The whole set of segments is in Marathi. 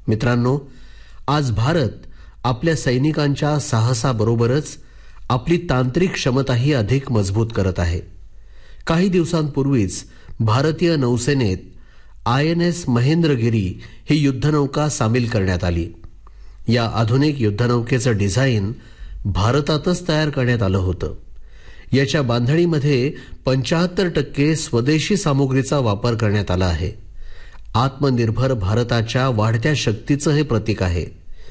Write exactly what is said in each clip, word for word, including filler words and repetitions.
मित्रांनो, आज भारत आपल्या सैनिकांच्या साहसाबरोबरच आपली तांत्रिक क्षमताही अधिक मजबूत करत आहे. काही दिवसांपूर्वीच भारतीय नौसेनेत आय एन एस महेंद्रगिरी ही युद्धनौका सामील करण्यात आली. या आधुनिक युद्धनौकेचं डिझाईन भारतातच तयार करण्यात आलं होतं. याच्या बांधणीमध्ये पंचाहत्तर टक्के स्वदेशी सामुग्रीचा वापर करण्यात आला आहे. आत्मनिर्भर भारताच्या वाढत्या शक्तीचं हे प्रतीक आहे.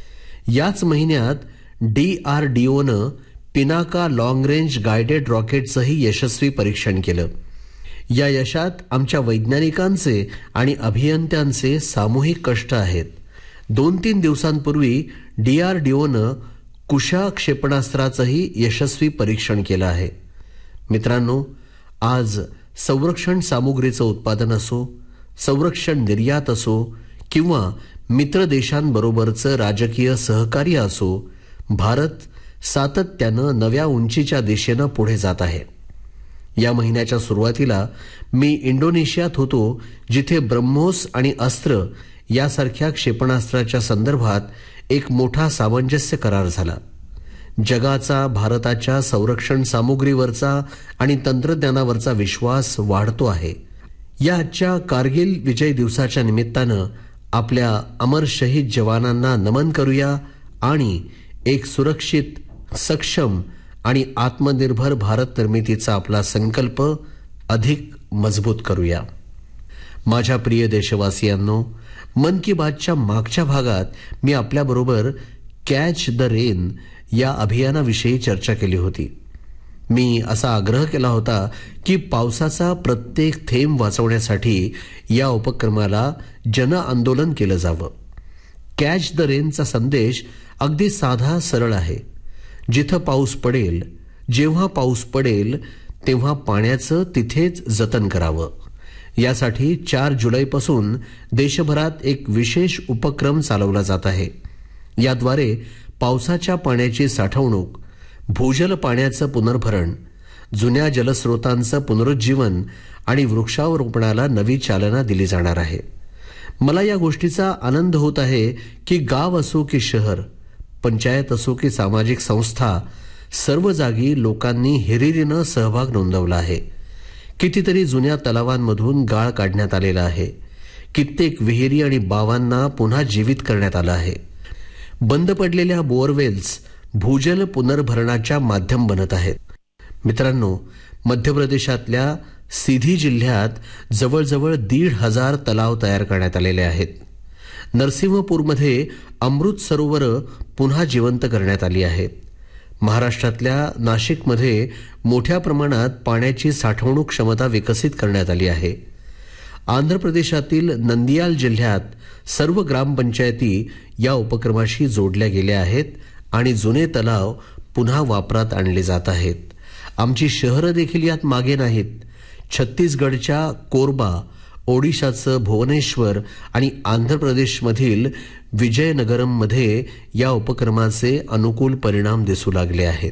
याच महिन्यात डीआरडीओनं पिनाका लॉंग रेंज गाइडेड रॉकेटचंही यशस्वी परीक्षण केलं. या यशात आमच्या वैज्ञानिकांचे आणि अभियंत्यांचे सामूहिक कष्ट आहेत. दोन तीन दिवसांपूर्वी डीआरडीओनं कुशा क्षेपणास्त्राचंही यशस्वी परीक्षण केलं आहे. मित्रांनो, आज संरक्षण सामुग्रीचं उत्पादन असो, संरक्षण निर्यात असो किंवा मित्र देशांबरोबरचं राजकीय सहकार्य असो, भारत सातत्यानं नव्या उंचीच्या दिशेनं पुढे जात आहे. या महिन्याच्या सुरुवातीला मी इंडोनेशियात होतो, जिथे ब्रह्मोस आणि अस्त्र यासारख्या क्षेपणास्त्राच्या संदर्भात एक मोठा सामंजस्य करार झाला. जगाचा भारताच्या संरक्षण सामुग्रीवरचा आणि तंत्रज्ञानावरचा विश्वास वाढतो आहे. या आजच्या कारगिल विजय दिवसाच्या निमित्तानं आपल्या अमर शहीद जवानांना नमन करूया आणि एक सुरक्षित, सक्षम आणि आत्मनिर्भर भारत निर्मितीचा आपला संकल्प अधिक मजबूत करूया. माझ्या प्रिय देशवासियांनो, मन की बातच्या मागच्या भागात मी आपल्याबरोबर कॅच द रेन या अभियानाविषयी चर्चा केली होती. मी असा आग्रह केला होता की पावसाचा प्रत्येक थेंब वाचवण्यासाठी या उपक्रमाला जन आंदोलन केलं जावं. कॅच द रेनचा संदेश अगदी साधा, सरळ आहे. जिथं पाऊस पडेल, जेव्हा पाऊस पडेल तेव्हा पाण्याचं तिथेच जतन करावं. यासाठी चार जुलैपासून देशभरात एक विशेष उपक्रम चालवला जात आहे. याद्वारे पावसाच्या पाण्याची साठवणूक, भूजल पाण्याचं पुनर्भरण, जुन्या जलस्रोतांचं पुनरुज्जीवन आणि वृक्षारोपणाला नवी चालना दिली जाणार आहे. मला या गोष्टीचा आनंद होत आहे की गाव असो की शहर, पंचायत असो की सामाजिक संस्था, सर्व जागी लोकांनी हिरिरीनं सहभाग नोंदवला आहे. कितीतरी जुन्या तलावांमधून गाळ काढण्यात आलेला आहे. कित्येक विहिरी आणि बावांना पुन्हा जीवित करण्यात आलं आहे. बंद पडलेल्या बोअरवेल्स भूजल पुनर्भरणाच्या माध्यम बनत आहेत. मित्रांनो, मध्य प्रदेशातल्या सिधी जिल्ह्यात जवळजवळ दीड हजार तलाव तयार करण्यात आलेले आहेत. नरसिंहपूरमध्ये अमृत सरोवरं पुन्हा जिवंत करण्यात आली आहेत. महाराष्ट्रातल्या नाशिकमध्ये मोठ्या प्रमाणात पाण्याची साठवणूक क्षमता विकसित करण्यात आली आहे. आंध्र प्रदेशातील नंदियाल जिल्ह्यात सर्व ग्रामपंचायती या उपक्रमाशी जोडल्या गेल्या आहेत आणि जुने तलाव पुन्हा वापरात आणले जात आहेत. आमची शहरं देखील यात मागे नाहीत. छत्तीसगडच्या कोरबा, ओडिशाचं भुवनेश्वर आणि आंध्र प्रदेशमधील विजयनगरममध्ये या उपक्रमाचे अनुकूल परिणाम दिसू लागले आहेत.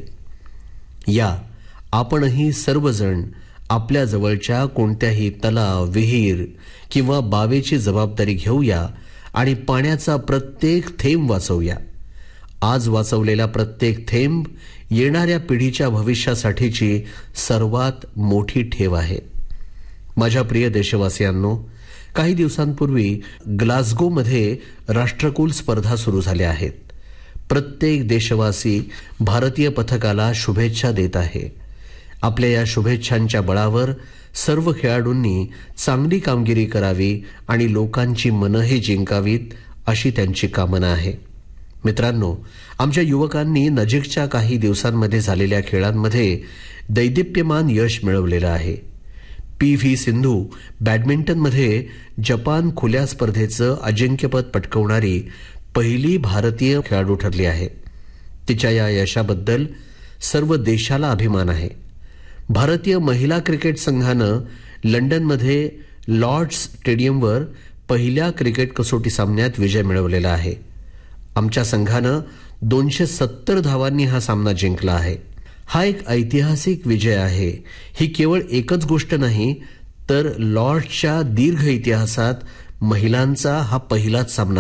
या आपणही सर्वजण आपल्या जवळच्या कोणत्याही तलाव, विहीर किंवा बावेची जबाबदारी घेऊया आणि पाण्याचा प्रत्येक थेंब वाचवूया. आज वाचवलेला प्रत्येक थेंब येणाऱ्या पिढीच्या भविष्यासाठीची सर्वात मोठी ठेव आहे. माझ्या प्रिय देशवासियांनो, काही दिवसांपूर्वी ग्लासगोमध्ये राष्ट्रकुल स्पर्धा सुरू झाल्या आहेत. प्रत्येक देशवासी भारतीय पथकाला शुभेच्छा देत आहे. आपल्या या शुभेच्छांच्या बळावर सर्व खेळाडूंनी चांगली कामगिरी करावी आणि लोकांची मनंही जिंकावीत अशी त्यांची कामना आहे. मित्रांनो, आमच्या युवकांनी नजीकच्या काही दिवसांमध्ये झालेल्या खेळांमध्ये दैदिप्यमान यश मिळवलेलं आहे. पी व्ही सिंधू बॅडमिंटनमध्ये जपान खुल्या स्पर्धेचं अजिंक्यपद पटकावणारी पहिली भारतीय खेळाडू ठरली आहे. तिच्या या यशाबद्दल सर्व देशाला अभिमान आहे. भारतीय महिला क्रिकेट संघानं लंडनमध्ये लॉर्ड्स स्टेडियमवर पहिल्या क्रिकेट कसोटी सामन्यात विजय मिळवलेला आहे. आमच्या संघानं दोनशे सत्तर धावांनी हा सामना जिंकला आहे. हा एक ऐतिहासिक विजय आहे. ही केवळ एकच गोष्ट नाही, तर लॉर्ड्सच्या दीर्घ इतिहासात महिलांचा हा पहिलाच सामना